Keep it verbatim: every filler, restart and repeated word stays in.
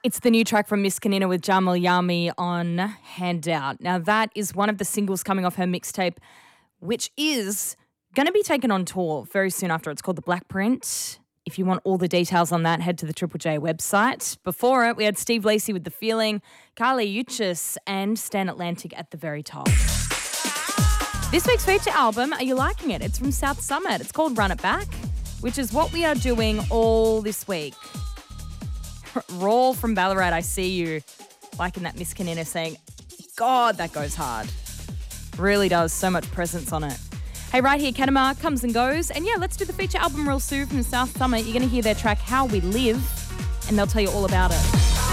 It's the new track from Miss Kanina with Jamal Yami on Handout. Now, that is one of the singles coming off her mixtape, which is going to be taken on tour very soon after. It's called The Black Print. If you want all the details on that, head to the Triple J website. Before it, we had Steve Lacey with The Feeling, Carly Uchis, and Stan Atlantic at the very top. This week's feature album, are you liking it? It's from South Summit. It's called Run It Back, which is what we are doing all this week. Raw from Ballarat, I see you liking that Miss Kanina saying, God, that goes hard. Really does. So much presence on it. Hey, right here, Kanama comes and goes. And yeah, let's do the feature album real soon from South Summit. You're going to hear their track, How We Live, and they'll tell you all about it.